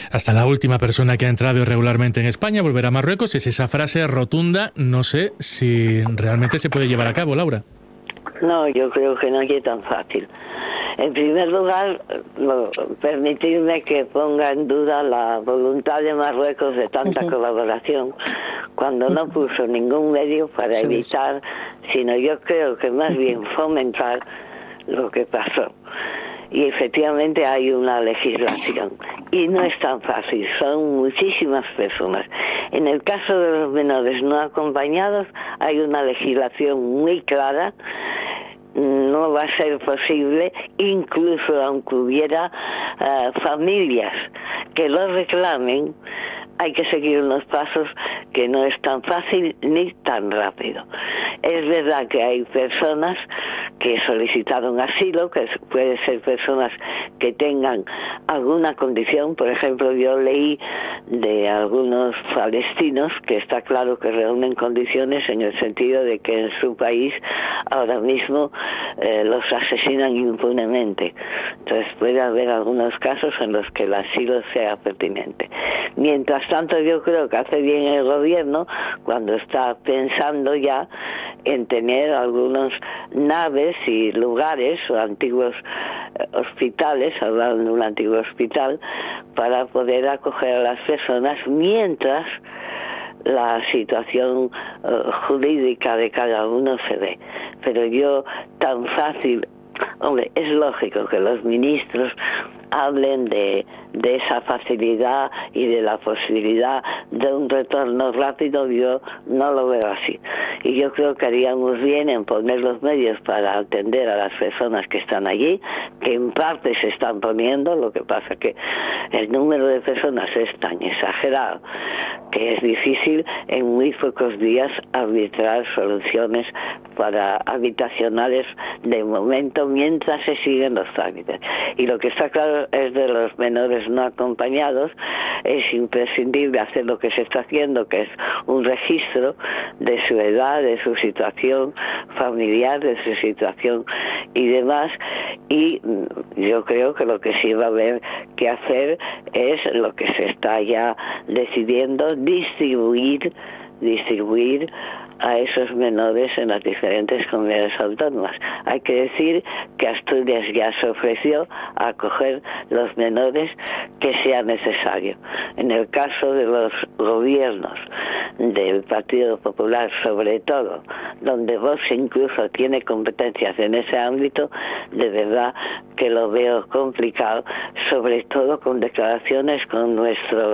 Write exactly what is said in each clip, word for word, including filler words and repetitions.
Hasta la última persona que ha entrado irregularmente en España volverá a Marruecos. Es esa frase rotunda. No sé si realmente se puede llevar a cabo, Laura. No, yo creo que no es tan fácil. En primer lugar, lo, permitirme que ponga en duda la voluntad de Marruecos de tanta uh-huh. colaboración, cuando no puso ningún medio para evitar, sino yo creo que más bien fomentar lo que pasó. Y efectivamente hay una legislación y no es tan fácil, son muchísimas personas. En el caso de los menores no acompañados hay una legislación muy clara. No va a ser posible, incluso aunque hubiera uh, familias que lo reclamen, hay que seguir unos pasos que no es tan fácil ni tan rápido. Es verdad que hay personas que solicitaron asilo, que puede ser personas que tengan alguna condición. Por ejemplo, yo leí de algunos palestinos que está claro que reúnen condiciones en el sentido de que en su país ahora mismo eh, los asesinan impunemente. Entonces puede haber algunos casos en los que el asilo sea pertinente. Mientras tanto, yo creo que hace bien el gobierno cuando está pensando ya en tener algunos naves y lugares o antiguos hospitales, hablando de un antiguo hospital, para poder acoger a las personas mientras la situación uh, jurídica de cada uno se ve. Pero yo tan fácil, hombre, es lógico que los ministros hablen de, de esa facilidad y de la posibilidad de un retorno rápido. Yo no lo veo así. Y yo creo que haríamos bien en poner los medios para atender a las personas que están allí, que en parte se están poniendo. Lo que pasa que el número de personas es tan exagerado que es difícil en muy pocos días arbitrar soluciones para habitacionales de momento mientras se siguen los trámites. Y lo que está claro es de los menores no acompañados, es imprescindible hacer lo que se está haciendo, que es un registro de su edad, de su situación familiar, de su situación y demás. Y yo creo que lo que sí va a haber que hacer es lo que se está ya decidiendo, distribuir, distribuir a esos menores en las diferentes comunidades autónomas. Hay que decir que Asturias ya se ofreció a acoger los menores que sea necesario. En el caso de los gobiernos del Partido Popular, sobre todo, donde Vox incluso tiene competencias en ese ámbito, de verdad que lo veo complicado, sobre todo con declaraciones con nuestro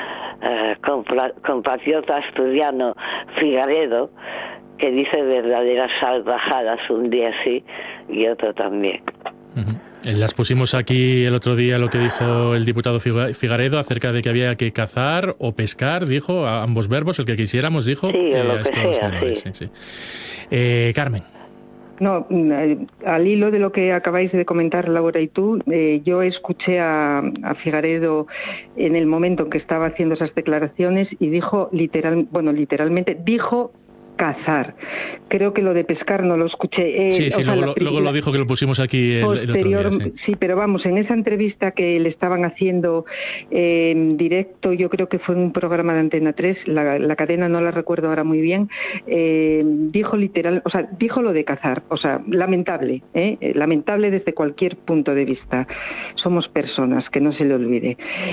Uh, compatriota asturiano Figaredo, que dice verdaderas salvajadas un día sí y otro también. Uh-huh. Las pusimos aquí el otro día lo que dijo el diputado Figaredo acerca de que había que cazar o pescar, dijo, a ambos verbos, el que quisiéramos, dijo. Sí, eh, o lo a que estos sea, menores, sí. sí, sí. Eh, Carmen. No, al hilo de lo que acabáis de comentar, Laura y tú, eh, yo escuché a, a Figaredo en el momento en que estaba haciendo esas declaraciones y dijo literal, bueno, literalmente dijo cazar. Creo que lo de pescar no lo escuché. Eh, sí, sí, o sea, luego, la, luego lo dijo que lo pusimos aquí el, posterior, el otro día. Sí. sí, pero vamos, en esa entrevista que le estaban haciendo eh, en directo, yo creo que fue en un programa de Antena tres, la, la cadena no la recuerdo ahora muy bien, eh, dijo literal, o sea, dijo lo de cazar, o sea, lamentable, ¿eh? lamentable desde cualquier punto de vista. Somos personas, que no se le olvide.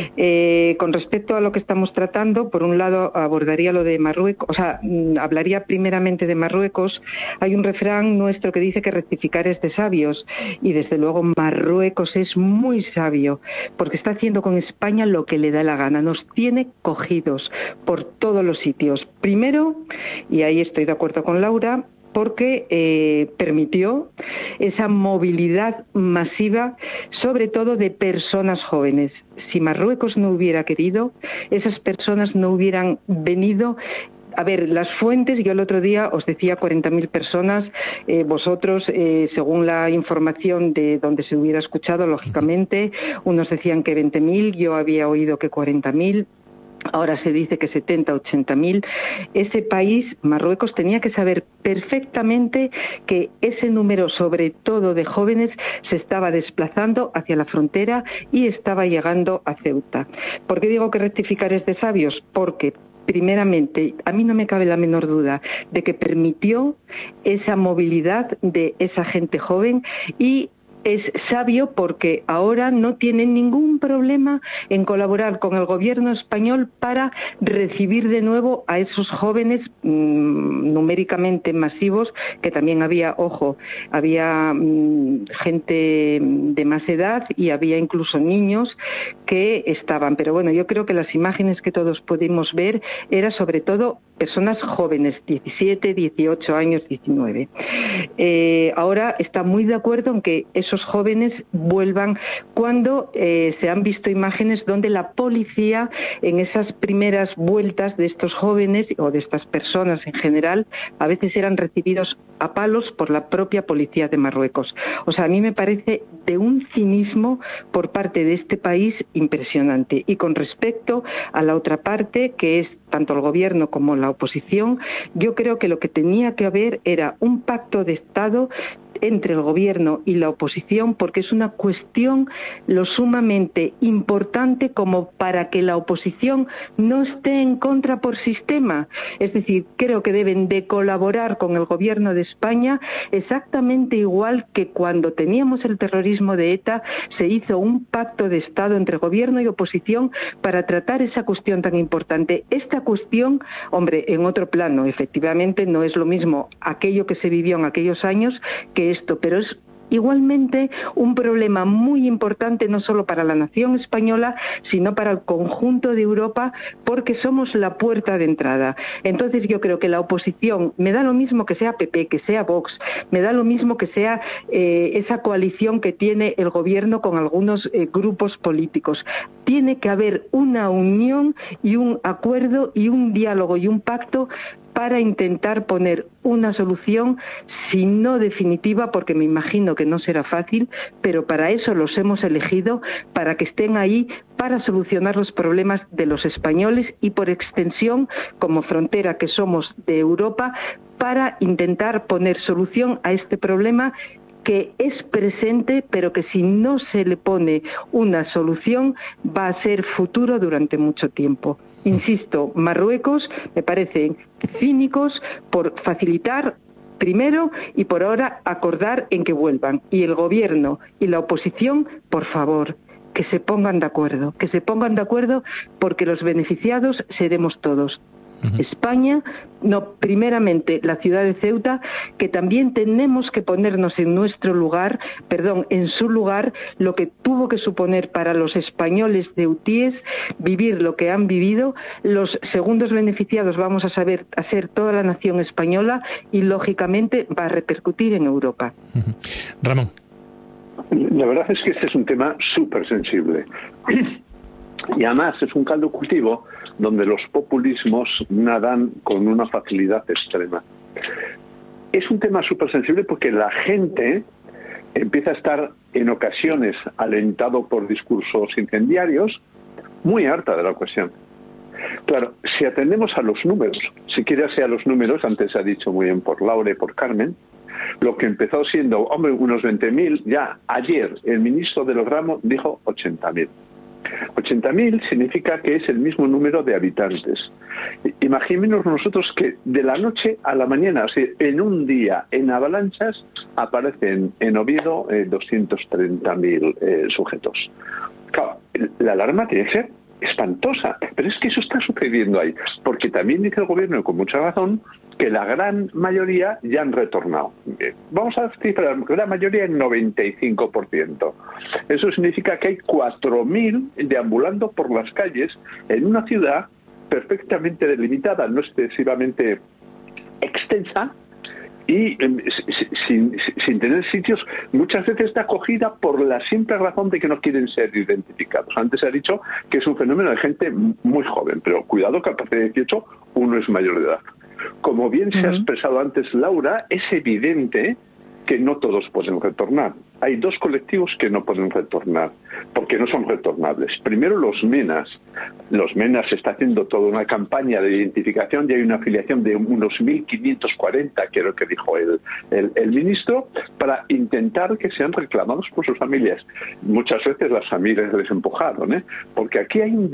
Eh, con respecto a lo que estamos tratando, por un lado abordaría lo de Marruecos, o sea, hablaría primeramente de Marruecos. Hay un refrán nuestro que dice que rectificar es de sabios y desde luego Marruecos es muy sabio porque está haciendo con España lo que le da la gana. Nos tiene cogidos por todos los sitios. Primero, y ahí estoy de acuerdo con Laura, porque eh, permitió esa movilidad masiva, sobre todo de personas jóvenes. Si Marruecos no hubiera querido, esas personas no hubieran venido. A ver, las fuentes, yo el otro día os decía cuarenta mil personas, eh, vosotros, eh, según la información de donde se hubiera escuchado, lógicamente, unos decían que veinte mil, yo había oído que cuarenta mil. ahora se dice que setenta, ochenta mil, ese país, Marruecos, tenía que saber perfectamente que ese número, sobre todo de jóvenes, se estaba desplazando hacia la frontera y estaba llegando a Ceuta. ¿Por qué digo que rectificar es de sabios? Porque primeramente, a mí no me cabe la menor duda de que permitió esa movilidad de esa gente joven, y es sabio porque ahora no tienen ningún problema en colaborar con el gobierno español para recibir de nuevo a esos jóvenes mmm, numéricamente masivos, que también había, ojo, había mmm, gente de más edad y había incluso niños que estaban. Pero bueno, yo creo que las imágenes que todos pudimos ver era sobre todo personas jóvenes, diecisiete, dieciocho años, diecinueve. Eh, ahora está muy de acuerdo en que esos jóvenes vuelvan cuando eh, se han visto imágenes donde la policía, en esas primeras vueltas de estos jóvenes o de estas personas en general, a veces eran recibidos a palos por la propia policía de Marruecos. O sea, a mí me parece de un cinismo por parte de este país impresionante. Y con respecto a la otra parte, que es tanto el gobierno como la oposición, yo creo que lo que tenía que haber era un pacto de Estado entre el gobierno y la oposición, porque es una cuestión lo sumamente importante como para que la oposición no esté en contra por sistema. Es decir, creo que deben de colaborar con el gobierno de España exactamente igual que cuando teníamos el terrorismo de ETA, se hizo un pacto de Estado entre gobierno y oposición para tratar esa cuestión tan importante. Esta cuestión, hombre, en otro plano, efectivamente no es lo mismo aquello que se vivió en aquellos años que esto, pero es igualmente un problema muy importante no solo para la nación española, sino para el conjunto de Europa, porque somos la puerta de entrada. Entonces yo creo que la oposición, me da lo mismo que sea P P, que sea Vox, me da lo mismo que sea eh, esa coalición que tiene el gobierno con algunos eh, grupos políticos. Tiene que haber una unión y un acuerdo y un diálogo y un pacto para intentar poner una solución, si no definitiva, porque me imagino que no será fácil, pero para eso los hemos elegido, para que estén ahí, para solucionar los problemas de los españoles y, por extensión, como frontera que somos de Europa, para intentar poner solución a este problema que es presente, pero que si no se le pone una solución va a ser futuro durante mucho tiempo. Insisto, Marruecos me parecen cínicos por facilitar primero y por ahora acordar en que vuelvan. Y el gobierno y la oposición, por favor, que se pongan de acuerdo, que se pongan de acuerdo porque los beneficiados seremos todos. Uh-huh. España, no, primeramente la ciudad de Ceuta, que también tenemos que ponernos en nuestro lugar, perdón, en su lugar, lo que tuvo que suponer para los españoles de Utíes vivir lo que han vivido. Los segundos beneficiados vamos a saber a ser toda la nación española y lógicamente va a repercutir en Europa. Uh-huh. Ramón. La verdad es que este es un tema súper sensible. Y además es un caldo cultivo donde los populismos nadan con una facilidad extrema. Es un tema súper sensible porque la gente empieza a estar en ocasiones alentado por discursos incendiarios, muy harta de la cuestión. Claro, si atendemos a los números, siquiera sea los números, antes se ha dicho muy bien por Laura y por Carmen, lo que empezó siendo, hombre, unos veinte mil, ya ayer el ministro de los Ramos dijo ochenta mil. ochenta mil significa que es el mismo número de habitantes. Imaginémonos nosotros que de la noche a la mañana, o sea, en un día, en avalanchas, aparecen en Oviedo eh, doscientos treinta mil eh, sujetos. Claro, la alarma tiene que ser espantosa, pero es que eso está sucediendo ahí, porque también dice el gobierno, con mucha razón, que la gran mayoría ya han retornado. Vamos a decir, la gran mayoría en noventa y cinco por ciento. Eso significa que hay cuatro mil deambulando por las calles en una ciudad perfectamente delimitada, no excesivamente extensa, y eh, sin, sin tener sitios, muchas veces está acogida por la simple razón de que no quieren ser identificados. Antes se ha dicho que es un fenómeno de gente muy joven, pero cuidado que a partir de dieciocho uno es mayor de edad. Como bien se ha expresado antes Laura, es evidente que no todos pueden retornar. Hay dos colectivos que no pueden retornar, porque no son retornables. Primero, los MENAs. Los MENAs está haciendo toda una campaña de identificación y hay una afiliación de unos mil quinientos cuarenta, creo que dijo el, el, el ministro, para intentar que sean reclamados por sus familias. Muchas veces las familias les empujaron, ¿eh? Porque aquí hay un